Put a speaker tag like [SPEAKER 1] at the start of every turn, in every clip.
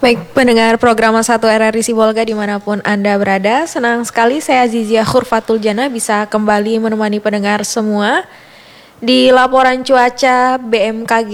[SPEAKER 1] Baik, pendengar program 1 RRI Sibolga dimanapun Anda berada, senang sekali saya Zizia Khurfatul Jannah bisa kembali menemani pendengar semua di laporan cuaca BMKG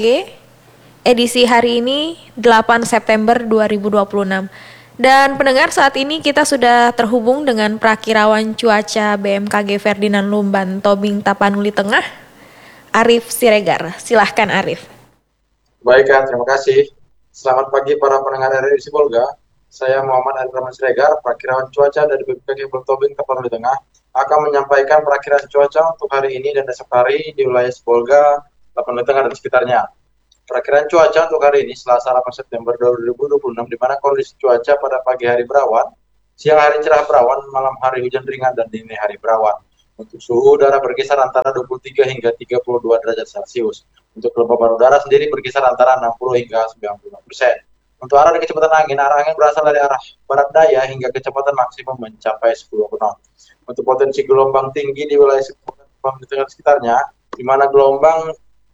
[SPEAKER 1] edisi hari ini 8 September 2026. Dan pendengar, saat ini kita sudah terhubung dengan Prakirawan Cuaca BMKG Ferdinand Lumban Tobing Tapanuli Tengah, Arif Siregar. Silahkan Arif.
[SPEAKER 2] Baik, terima kasih. Selamat pagi para pendengar RRI Sibolga. Saya Muhammad Arif Rahman Siregar, Prakirawan Cuaca dari BMKG Tobing Tapanuli Tengah, akan menyampaikan perakiraan cuaca untuk hari ini dan esok hari di wilayah Sibolga, Tapanuli Tengah dan sekitarnya. Perakiraan cuaca untuk hari ini, Selasa 8 September 2026, di mana kondisi cuaca pada pagi hari berawan, siang hari cerah berawan, malam hari hujan ringan, dan dini hari berawan. Untuk suhu udara berkisar antara 23 hingga 32 derajat Celcius. Untuk kelembaban udara sendiri berkisar antara 60 hingga 95%. Untuk arah dan kecepatan angin berasal dari arah barat daya hingga kecepatan maksimum mencapai 10 knot. Untuk potensi gelombang tinggi di wilayah sekitarnya, di mana gelombang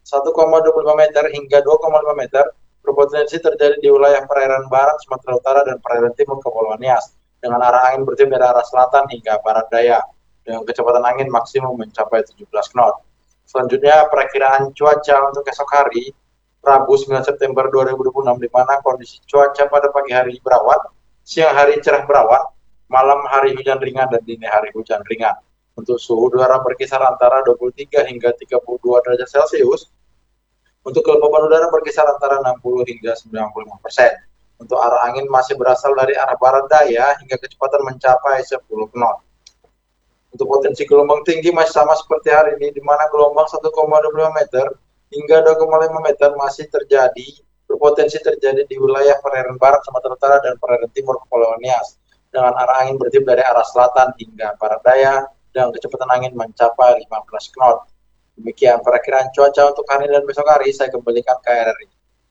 [SPEAKER 2] 1,25 meter hingga 2,5 meter berpotensi terjadi di wilayah perairan barat Sumatera Utara dan perairan timur Kepulauan Nias, dengan arah angin bertiup dari arah selatan hingga barat daya, dengan kecepatan angin maksimum mencapai 17 knot. Selanjutnya, perakiraan cuaca untuk esok hari, Rabu 9 September 2026, di mana kondisi cuaca pada pagi hari berawan, siang hari cerah berawan, malam hari hujan ringan, dan dini hari hujan ringan. Untuk suhu udara berkisar antara 23 hingga 32 derajat Celcius. Untuk kelembaban udara berkisar antara 60 hingga 95%. Untuk arah angin masih berasal dari arah barat daya hingga kecepatan mencapai 10 knot. Untuk potensi gelombang tinggi masih sama seperti hari ini, di mana gelombang 1,25 meter hingga 2,5 meter masih berpotensi terjadi di wilayah perairan barat Sumatera Utara dan perairan timur Kepulauan Nias, dengan arah angin bertiup dari arah selatan hingga barat daya, dengan kecepatan angin mencapai 15 knot. Demikian perakiraan cuaca untuk hari dan besok hari. Saya kembalikan ke RRI.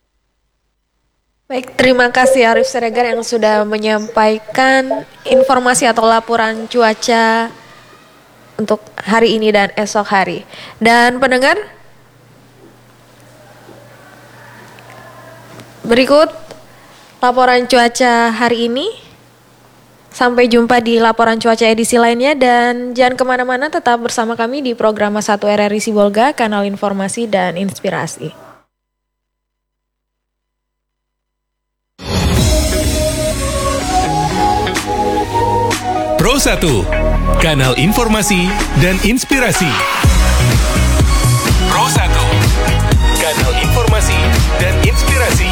[SPEAKER 1] Baik, terima kasih Arif Siregar yang sudah menyampaikan informasi atau laporan cuaca untuk hari ini dan esok hari. Dan pendengar, berikut laporan cuaca hari ini. Sampai jumpa di laporan cuaca edisi lainnya, dan jangan kemana-mana, tetap bersama kami di program 1 RRI Sibolga, kanal informasi dan inspirasi.
[SPEAKER 3] Pro 1, kanal informasi dan inspirasi. Pro 1, kanal informasi dan inspirasi.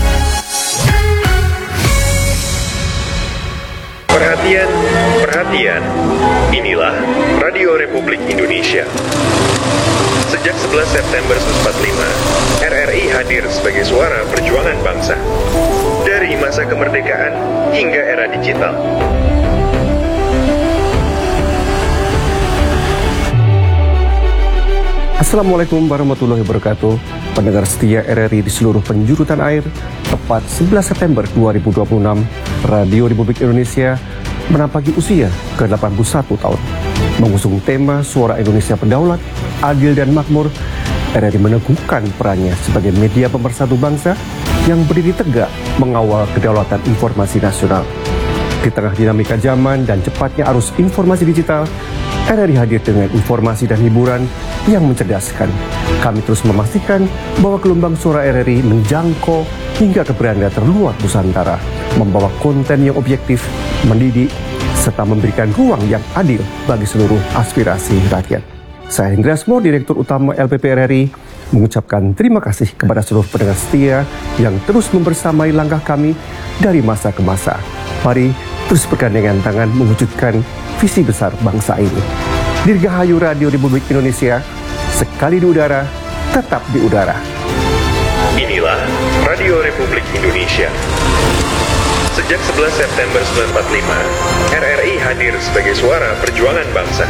[SPEAKER 4] Perhatian, perhatian. Inilah Radio Republik Indonesia. Sejak 11 September 1945, RRI hadir sebagai suara perjuangan bangsa. Dari masa kemerdekaan hingga era digital.
[SPEAKER 5] Assalamualaikum warahmatullahi wabarakatuh. Pendengar setia RRI di seluruh penjuru tanah air, tepat 11 September 2026, Radio Republik Indonesia menampaki usia ke-81 tahun. Mengusung tema Suara Indonesia Berdaulat, Adil dan Makmur, RRI meneguhkan perannya sebagai media pemersatu bangsa yang berdiri tegak mengawal kedaulatan informasi nasional. Di tengah dinamika zaman dan cepatnya arus informasi digital, RRI hadir dengan informasi dan hiburan yang mencerdaskan. Kami terus memastikan bahwa gelombang suara RRI menjangkau hingga ke beranda terluar Nusantara, membawa konten yang objektif, mendidik, serta memberikan ruang yang adil bagi seluruh aspirasi rakyat. Saya Hendra Asmo, Direktur Utama LPP RRI, mengucapkan terima kasih kepada seluruh pendengar setia yang terus membersamai langkah kami dari masa ke masa. Mari terus bergandengan tangan mewujudkan visi besar bangsa ini. Dirgahayu Radio Republik Indonesia, sekali di udara, tetap di udara.
[SPEAKER 4] Inilah Radio Republik Indonesia. Sejak 11 September 1945, RRI hadir sebagai suara perjuangan bangsa.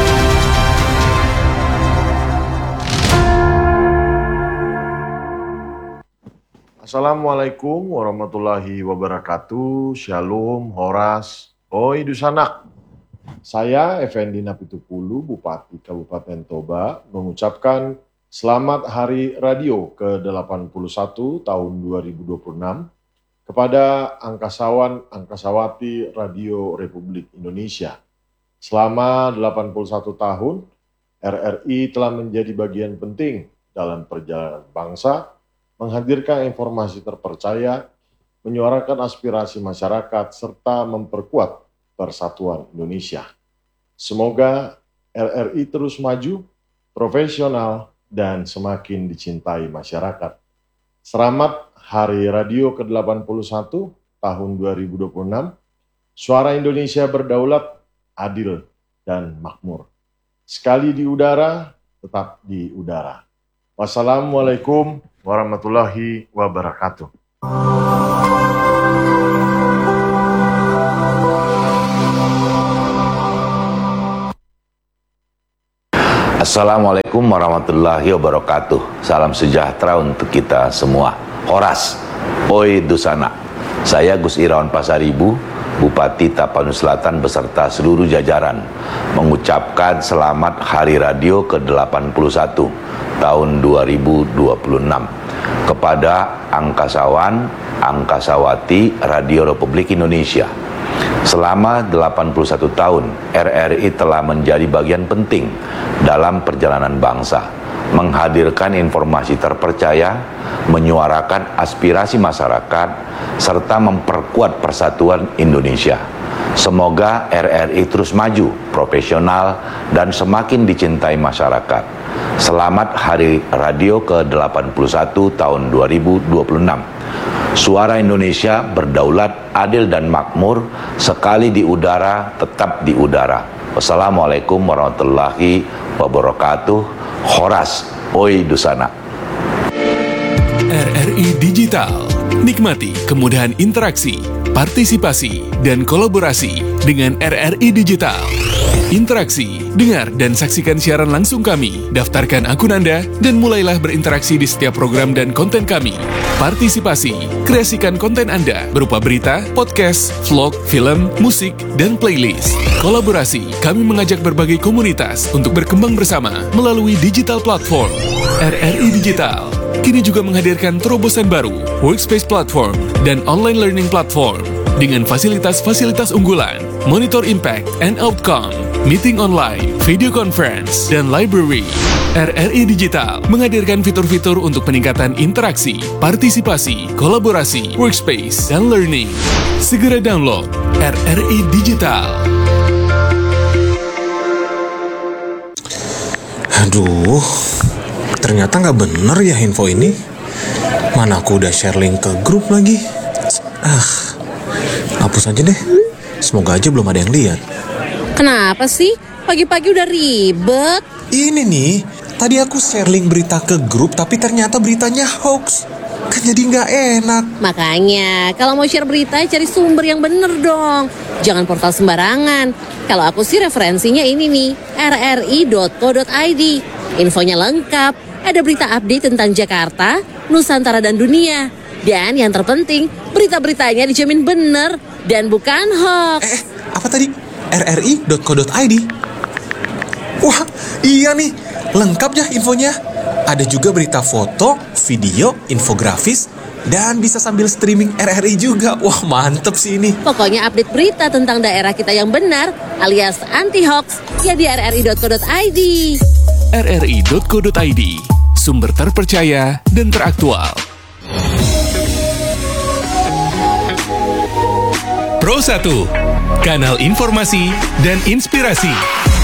[SPEAKER 6] Assalamualaikum warahmatullahi wabarakatuh. Shalom, Horas, Oi Dusanak. Saya Effendi Napitupulu, Bupati Kabupaten Toba, mengucapkan selamat Hari Radio ke-81 tahun 2026 kepada angkasawan angkasawati Radio Republik Indonesia. Selama 81 tahun, RRI telah menjadi bagian penting dalam perjalanan bangsa, menghadirkan informasi terpercaya, menyuarakan aspirasi masyarakat, serta memperkuat persatuan Indonesia. Semoga RRI terus maju, profesional, dan semakin dicintai masyarakat. Selamat Hari Radio ke-81 tahun 2026. Suara Indonesia berdaulat, adil, dan makmur. Sekali di udara, tetap di udara. Wassalamualaikum warahmatullahi wabarakatuh.
[SPEAKER 7] Assalamualaikum warahmatullahi wabarakatuh. Salam sejahtera untuk kita semua. Horas, Oi Dusana. Saya Gus Irawan Pasaribu, Bupati Tapanuli Selatan beserta seluruh jajaran mengucapkan selamat Hari Radio ke-81 tahun 2026 kepada angkasawan, angkasawati Radio Republik Indonesia. Selama 81 tahun, RRI telah menjadi bagian penting dalam perjalanan bangsa, menghadirkan informasi terpercaya, menyuarakan aspirasi masyarakat, serta memperkuat persatuan Indonesia. Semoga RRI terus maju, profesional, dan semakin dicintai masyarakat. Selamat Hari Radio ke-81 tahun 2026. Suara Indonesia berdaulat, adil, dan makmur, sekali di udara, tetap di udara. Wassalamualaikum warahmatullahi wabarakatuh. Horas, Oi Dusana.
[SPEAKER 3] RRI Digital. Nikmati kemudahan interaksi, partisipasi, dan kolaborasi dengan RRI Digital. Interaksi, dengar, dan saksikan siaran langsung kami. Daftarkan akun Anda dan mulailah berinteraksi di setiap program dan konten kami. Partisipasi, kreasikan konten Anda berupa berita, podcast, vlog, film, musik, dan playlist. Kolaborasi, kami mengajak berbagai komunitas untuk berkembang bersama melalui digital platform. RRI Digital kini juga menghadirkan terobosan baru, workspace platform, dan online learning platform dengan fasilitas-fasilitas unggulan, monitor impact and outcome, meeting online, video conference, dan library. RRI Digital menghadirkan fitur-fitur untuk peningkatan interaksi, partisipasi, kolaborasi, workspace, dan learning. Segera download RRI Digital.
[SPEAKER 8] Aduh, ternyata nggak bener ya info ini. Mana aku udah share link ke grup lagi. Hapus aja deh. Semoga aja belum ada yang lihat.
[SPEAKER 9] Kenapa sih? Pagi-pagi udah ribet.
[SPEAKER 8] Ini nih, tadi aku share link berita ke grup, tapi ternyata beritanya hoax. Kan jadi nggak enak.
[SPEAKER 9] Makanya, kalau mau share berita, cari sumber yang bener dong. Jangan portal sembarangan. Kalau aku sih referensinya ini nih, rri.co.id. Infonya lengkap, ada berita update tentang Jakarta, Nusantara, dan dunia. Dan yang terpenting, berita-beritanya dijamin bener dan bukan hoax.
[SPEAKER 8] Apa tadi? rri.co.id? Wah, iya nih, lengkap ya infonya. Ada juga berita foto, video, infografis, dan bisa sambil streaming RRI juga. Wah, mantep sih ini.
[SPEAKER 9] Pokoknya update berita tentang daerah kita yang benar, alias anti-hoax, ya di rri.co.id.
[SPEAKER 3] rri.co.id, sumber terpercaya dan teraktual. Pro 1, kanal informasi dan inspirasi.